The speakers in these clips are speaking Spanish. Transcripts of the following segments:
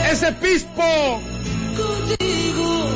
¡Ese Pispo! Contigo.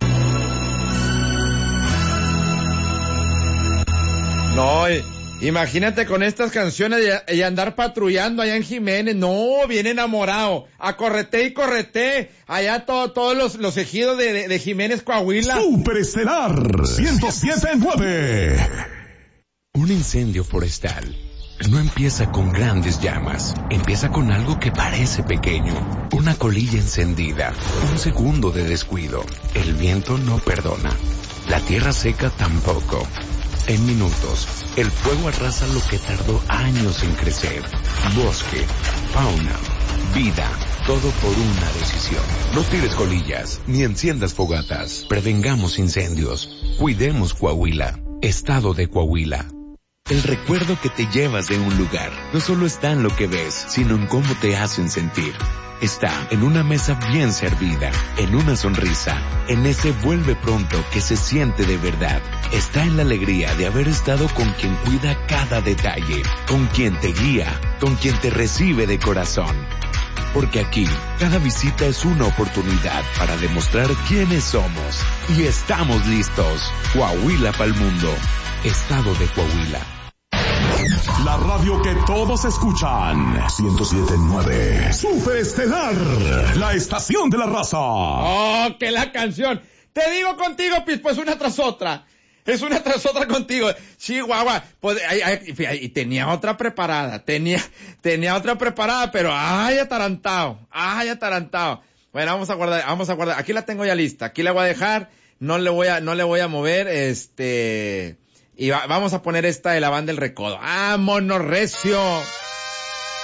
No, imagínate con estas canciones y andar patrullando allá en Jiménez. No, bien enamorado. A correte y correte. Allá todos los ejidos de Jiménez, Coahuila. Superestelar 107.9. Un incendio forestal no empieza con grandes llamas. Empieza con algo que parece pequeño. Una colilla encendida. Un segundo de descuido. El viento no perdona. La tierra seca tampoco. En minutos, el fuego arrasa lo que tardó años en crecer. Bosque, fauna, vida, todo por una decisión. No tires colillas, ni enciendas fogatas. Prevengamos incendios. Cuidemos Coahuila. Estado de Coahuila. El recuerdo que te llevas de un lugar no solo está en lo que ves, sino en cómo te hacen sentir. Está en una mesa bien servida, en una sonrisa, en ese vuelve pronto que se siente de verdad. Está en la alegría de haber estado con quien cuida cada detalle, con quien te guía, con quien te recibe de corazón. Porque aquí, cada visita es una oportunidad para demostrar quiénes somos. Y estamos listos. Coahuila pa'l mundo. Estado de Coahuila. La radio que todos escuchan. 107.9. Superestelar. La estación de la raza. Oh, que la canción. Te digo contigo, Pispo, es una tras otra. Es una tras otra contigo. Chihuahua. Pues, y tenía otra preparada. Tenía otra preparada, pero atarantado. Bueno, vamos a guardar. Aquí la tengo ya lista. Aquí la voy a dejar. No le voy a mover, y vamos a poner esta de la banda El Recodo. ¡Vámonos, recio!